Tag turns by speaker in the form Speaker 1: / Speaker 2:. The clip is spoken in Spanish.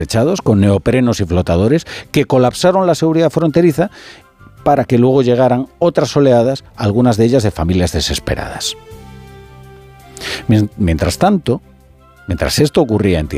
Speaker 1: echados con neoprenos y flotadores que colapsaron la seguridad fronteriza para que luego llegaran otras oleadas, algunas de ellas de familias desesperadas. Mientras tanto, mientras esto ocurría en